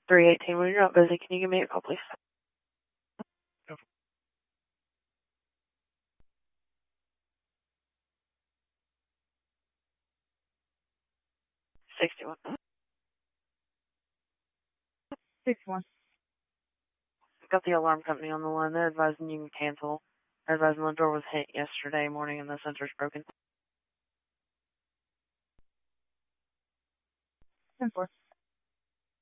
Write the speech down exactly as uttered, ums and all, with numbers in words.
three eighteen, when you're not busy, can you give me a call, please? sixty-one. sixty-one. Got the alarm company on the line. They're advising you can cancel. They're advising the door was hit yesterday morning and the sensor's broken. ten four.